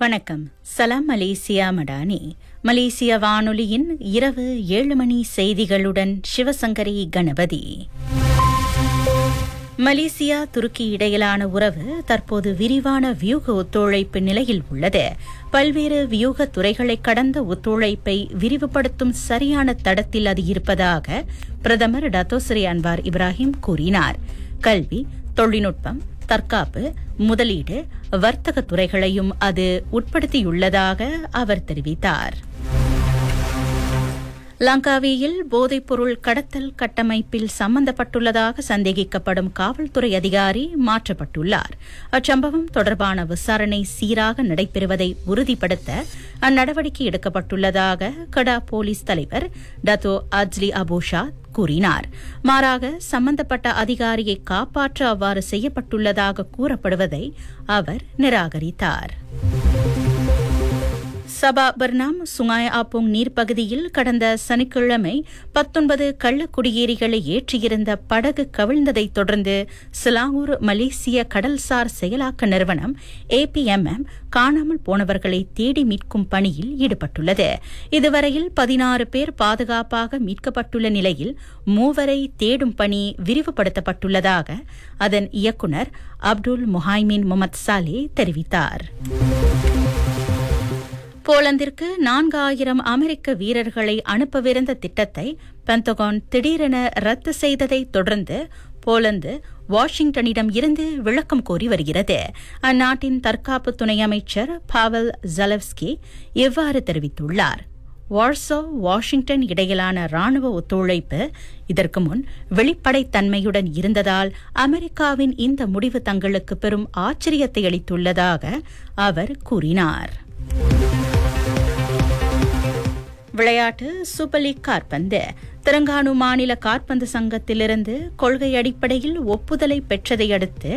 வணக்கம். சலாம் மலேசியா மடானி. மலேசிய வானொலியின் இரவு 7 மணி செய்திகளுடன் சிவசங்கரி கணபதி. மலேசியா துருக்கி இடையிலான உறவு தற்போது விரிவான வியூக ஒத்துழைப்பு நிலையில் உள்ளது. பல்வேறு வியூக துறைகளை கடந்த ஒத்துழைப்பை விரிவுபடுத்தும் சரியான தடத்தில் அது இருப்பதாக பிரதமர் டத்தோஸ்ரீ அன்வார் இப்ராஹிம் கூறினார். கல்வி, தொழில்நுட்பம், தற்காப்பு, முதலீடு, வர்த்தக துறைகளையும் அது உட்படுத்தியுள்ளதாக அவர் தெரிவித்தார். லங்காவியில் போதைப்பொருள் கடத்தல் கட்டமைப்பில் சம்பந்தப்பட்டுள்ளதாக சந்தேகிக்கப்படும் காவல்துறை அதிகாரி மாற்றப்பட்டுள்ளார். அச்சம்பவம் தொடர்பான விசாரணை சீராக நடைபெறுவதை உறுதிப்படுத்த அந்நடவடிக்கை எடுக்கப்பட்டுள்ளதாக கடா போலீஸ் தலைவர் டத்தோ அஜ்லி அபோஷா கூறினார். மாறாக சம்பந்தப்பட்ட அதிகாரியை காப்பாற்ற அவ்வாறு செய்யப்பட்டுள்ளதாக கூறப்படுவதை அவர் நிராகரித்தார். சபா பர்னாம் சுங்காய் ஆப்போங் நீர்ப்பகுதியில் கடந்த சனிக்கிழமை 19 கள்ள குடியேறிகளை ஏற்றியிருந்த படகு கவிழ்ந்ததைத் தொடர்ந்து சிலாங்கூர் மலேசிய கடல்சார் செயலாக்க நிறுவனம் APMM காணாமல் போனவர்களை தேடி மீட்கும் பணியில் ஈடுபட்டுள்ளது. இதுவரையில் 16 பேர் பாதுகாப்பாக மீட்கப்பட்டுள்ள நிலையில் 3 தேடும் பணி விரிவுபடுத்தப்பட்டுள்ளதாக அதன் இயக்குநர் அப்துல் முஹைமின் முகமது சாலே தெரிவித்தார். போலந்திற்கு 4000 அமெரிக்க வீரர்களை அனுப்பவிருந்த திட்டத்தை பென்டகன் திடீரென ரத்து செய்ததைத் தொடர்ந்து போலந்து வாஷிங்டனிடம் இருந்து விளக்கம் கோரி வருகிறது. அந்நாட்டின் தற்காப்பு துணை அமைச்சர் பாவல் ஜலவ்ஸ்கி இவ்வாறு தெரிவித்துள்ளார். வார்சோ வாஷிங்டன் இடையிலான ராணுவ ஒத்துழைப்பு இதற்கு முன் வெளிப்படைத்தன்மையுடன் இருந்ததால் அமெரிக்காவின் இந்த முடிவு தங்களுக்கு பெரும் ஆச்சரியத்தை அளித்துள்ளதாக அவர் கூறினார். விளையாட்டு சூப்பர் லீக் காற்பந்து. தெலங்கானா மாநில காற்பந்து சங்கத்திலிருந்து கொள்கை அடிப்படையில் ஒப்புதலை பெற்றதை அடுத்து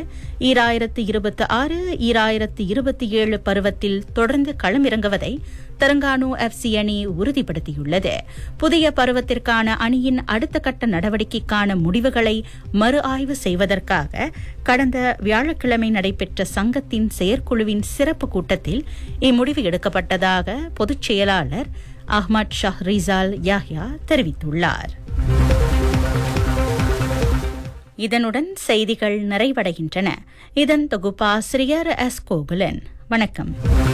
2026-2027 பருவத்தில் தொடர்ந்து களமிறங்குவதை தெலங்கானா FC அணி உறுதிப்படுத்தியுள்ளது. புதிய பருவத்திற்கான அணியின் அடுத்த கட்ட நடவடிக்கைக்கான முடிவுகளை மறு ஆய்வு செய்வதற்காக கடந்த வியாழக்கிழமை நடைபெற்ற சங்கத்தின் செயற்குழுவின் சிறப்பு கூட்டத்தில் இம்முடிவு எடுக்கப்பட்டதாக பொதுச் செயலாளர் அஹ்மத் ஷஹ்ரிசால் யாஹ்யா தெரிவித்துள்ளார். இதனுடன் செய்திகள் நிறைவடைகின்றன. இதன் தொகுப்பாசிரியர் S. கோகுலன். வணக்கம்.